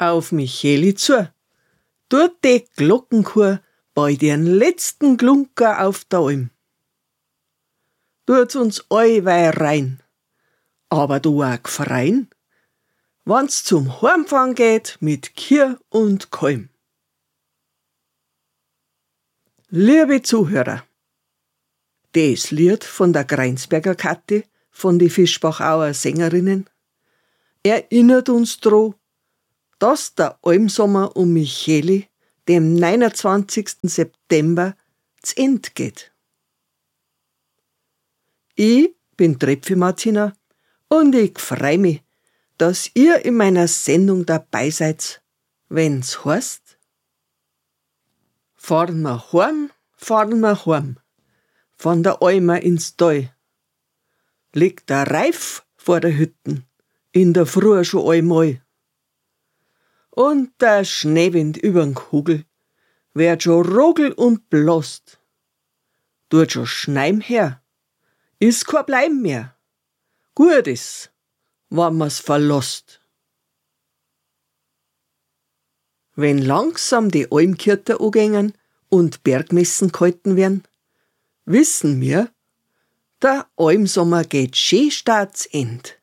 Auf Micheli zu, tut die Glockenchor bald ihren letzten Glunker auf der Alm. Tut's uns allweil rein, aber du auch gefrein, wann's zum Heimfahren geht mit Kier und Kalm. Liebe Zuhörer, das Lied von der Greinsberger Kathi von die Fischbachauer Sängerinnen erinnert uns dran, dass der Almsommer um Micheli dem 29. September zu Ende geht. Ich bin Trepfi Martina und ich freu mich, dass ihr in meiner Sendung dabei seid, wenn's heißt: Fahren wir heim, von der Almer ins Tal. Liegt der Reif vor der Hütten, in der Früh schon einmal. Und der Schneewind übern Kugel wird schon rogel und blost. Tut schon Schneim her, ist kein Bleiben mehr. Gut ist, wenn man's verlost. Wenn langsam die Almkirter angängen und Bergmessen gehalten werden, wissen wir, der Almsommer geht schön stark zu End.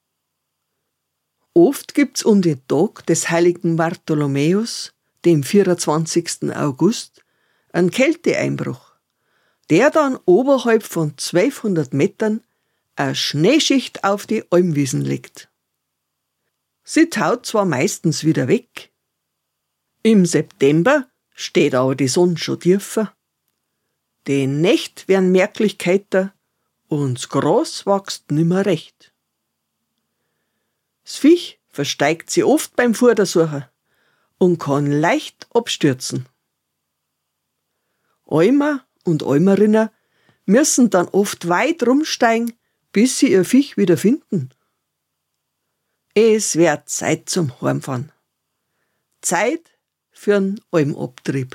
Oft gibt's um den Tag des heiligen Bartholomäus, dem 24. August, einen Kälteeinbruch, der dann oberhalb von 1200 Metern eine Schneeschicht auf die Almwiesen legt. Sie taut zwar meistens wieder weg. Im September steht aber die Sonne schon tiefer. Die Nächte werden merklich kälter und das Gras wächst nimmer recht. Das Viech versteigt sich oft beim Futtersuchen und kann leicht abstürzen. Almer und Almerinnen müssen dann oft weit rumsteigen, bis sie ihr Viech wieder finden. Es wird Zeit zum Heimfahren. Zeit für'n Almabtrieb.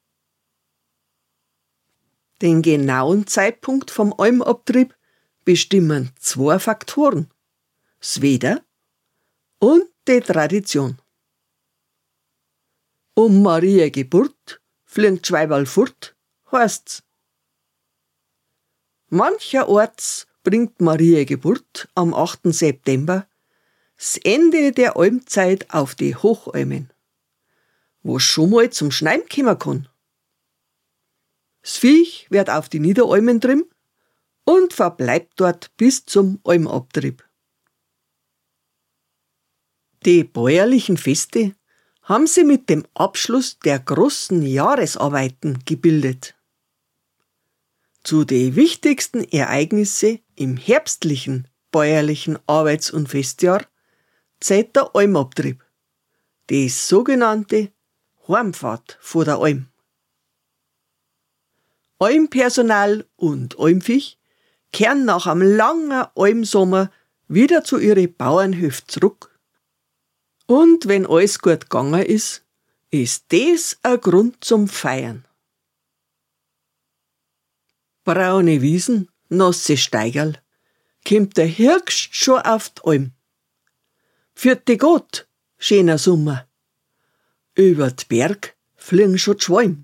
Den genauen Zeitpunkt vom Almabtrieb bestimmen 2 Faktoren: das Wetter und die Tradition. Um Maria Geburt fliegt Schweiberl fort, heißt's. Mancherorts bringt Maria Geburt am 8. September das Ende der Almzeit auf die Hochalmen, wo schon mal zum Schneim kommen kann. Das Viech wird auf die Niederalmen trim und verbleibt dort bis zum Almabtrieb. Die bäuerlichen Feste haben sie mit dem Abschluss der großen Jahresarbeiten gebildet. Zu den wichtigsten Ereignissen im herbstlichen bäuerlichen Arbeits- und Festjahr zählt der Almabtrieb, die sogenannte Heimfahrt vor der Alm. Almpersonal und Almviech kehren nach einem langen Almsommer wieder zu ihren Bauernhöfen zurück. Und wenn alles gut gegangen ist das ein Grund zum Feiern. Braune Wiesen, nasse Steigerl, kommt der Hirgst schon auf die Alm. Vierte Gott, schöner Sommer. Über d Berg fliegen schon die Schwalm.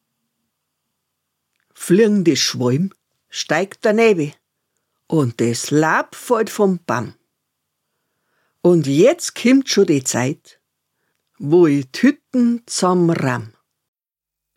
Fliegen die Schwalm, steigt der Nebel und das Laub fällt vom Baum. Und jetzt kommt schon die Zeit, wo ich die Hütten zusammenramm.